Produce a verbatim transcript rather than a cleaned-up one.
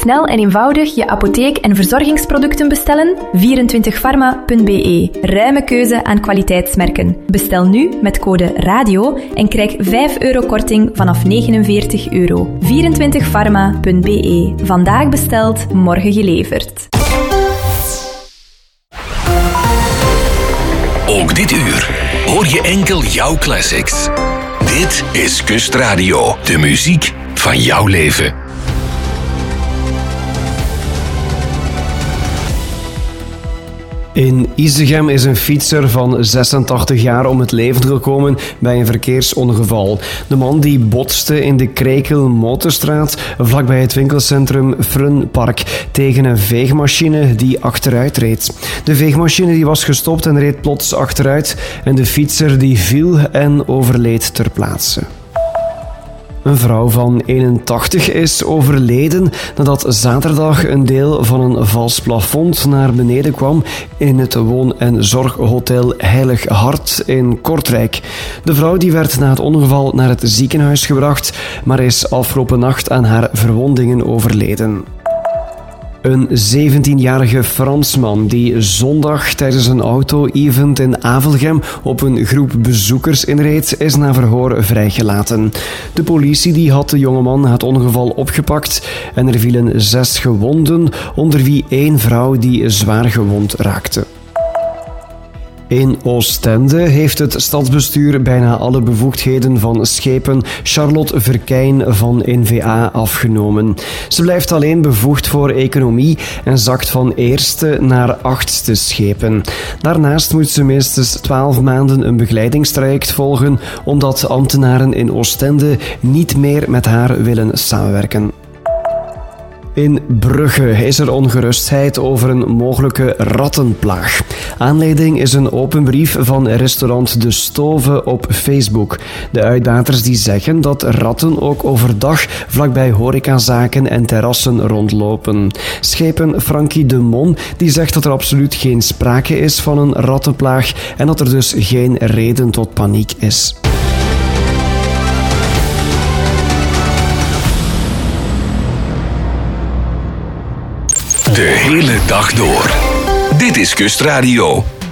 snel en eenvoudig je apotheek- en verzorgingsproducten bestellen? vierentwintig pharma punt b e. Ruime keuze aan kwaliteitsmerken. Bestel nu met code RADIO en krijg vijf euro korting vanaf negenenveertig euro. vierentwintig pharma punt b e. Vandaag besteld, morgen geleverd. Ook dit uur hoor je enkel jouw classics. Dit is Kustradio, de muziek van jouw leven. In Isegem is een fietser van zesentachtig jaar om het leven gekomen bij een verkeersongeval. De man die botste in de Krijkel-Motorstraat vlakbij het winkelcentrum Frunpark tegen een veegmachine die achteruit reed. De veegmachine die was gestopt en reed plots achteruit en de fietser die viel en overleed ter plaatse. Een vrouw van eenentachtig is overleden nadat zaterdag een deel van een vals plafond naar beneden kwam in het woon- en zorghotel Heilig Hart in Kortrijk. De vrouw die werd na het ongeval naar het ziekenhuis gebracht, maar is afgelopen nacht aan haar verwondingen overleden. Een zeventienjarige Fransman die zondag tijdens een auto-event in Avelgem op een groep bezoekers inreed, is na verhoor vrijgelaten. De politie die had de jongeman na het ongeval opgepakt en er vielen zes gewonden, onder wie één vrouw die zwaar gewond raakte. In Oostende heeft het stadsbestuur bijna alle bevoegdheden van schepen Charlotte Verkijn van N V A afgenomen. Ze blijft alleen bevoegd voor economie en zakt van eerste naar achtste schepen. Daarnaast moet ze minstens twaalf maanden een begeleidingstraject volgen, omdat ambtenaren in Oostende niet meer met haar willen samenwerken. In Brugge is er ongerustheid over een mogelijke rattenplaag. Aanleiding is een open brief van restaurant De Stove op Facebook. De uitbaters die zeggen dat ratten ook overdag vlakbij horecazaken en terrassen rondlopen. Schepen Frankie de Mon die zegt dat er absoluut geen sprake is van een rattenplaag en dat er dus geen reden tot paniek is. De hele dag door. Dit is Kustradio.